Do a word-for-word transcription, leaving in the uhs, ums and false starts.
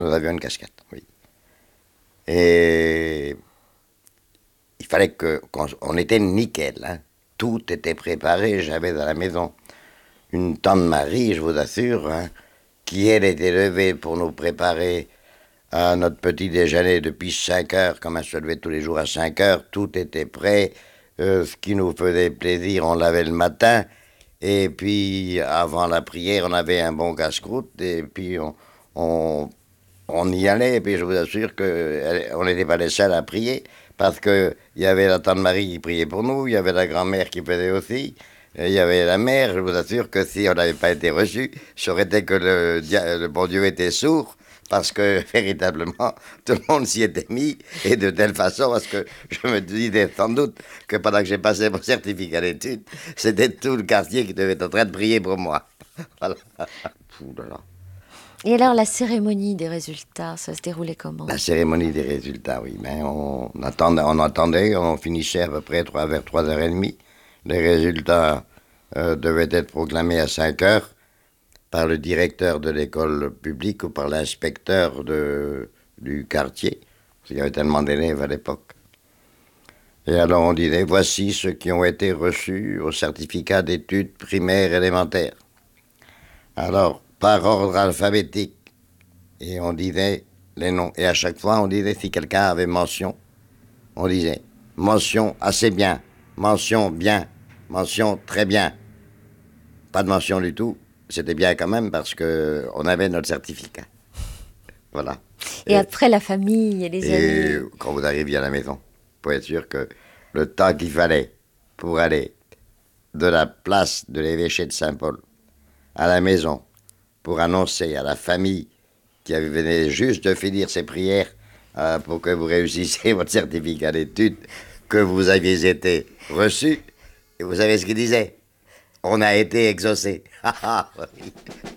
Nous avions une casquette, oui. Et il fallait que, qu'on on était nickel, hein. Tout était préparé. J'avais à la maison une tante Marie, je vous assure, hein, qui elle était levée pour nous préparer à notre petit déjeuner depuis cinq heures, comme elle se levait tous les jours à cinq heures. Tout était prêt. Euh, ce qui nous faisait plaisir, on l'avait le matin. Et puis, avant la prière, on avait un bon casse-croûte. Et puis, on, on, on y allait. Et puis, je vous assure qu'on n'était pas les seuls à prier. Parce qu'il y avait la tante Marie qui priait pour nous. Il y avait la grand-mère qui faisait aussi. Et il y avait la mère. Je vous assure que si on n'avait pas été reçus, ça aurait été que le, dia- le bon Dieu était sourd. Parce que véritablement, tout le monde s'y était mis, et de telle façon, parce que je me disais sans doute que pendant que j'ai passé mon certificat d'études, c'était tout le quartier qui devait être en train de prier pour moi. Voilà. Ouh là là. Et alors, la cérémonie des résultats, ça se déroulait comment? La cérémonie des résultats, oui, mais on attendait, on attendait, on finissait à peu près trois- vers trois heures trente. Les résultats euh, devaient être proclamés à cinq heures par le directeur de l'école publique ou par l'inspecteur de, du quartier, parce qu'il y avait tellement d'élèves à l'époque. Et alors on disait, voici ceux qui ont été reçus au certificat d'études primaires élémentaires. Alors, par ordre alphabétique, et on disait les noms. Et à chaque fois, on disait si quelqu'un avait mention, on disait mention assez bien, mention bien, mention très bien. Pas de mention du tout, c'était bien quand même parce que on avait notre certificat. Voilà. Et Et, après, la famille et les et amis. quand vous arriviez à la maison, pour être sûr que le temps qu'il fallait pour aller de la place de l'évêché de Saint-Paul à la maison pour annoncer à la famille qui avait venait juste de finir ses prières euh, pour que vous réussissiez votre certificat d'études, que vous aviez été reçu. Et vous savez ce qu'il disait? On a été exaucé.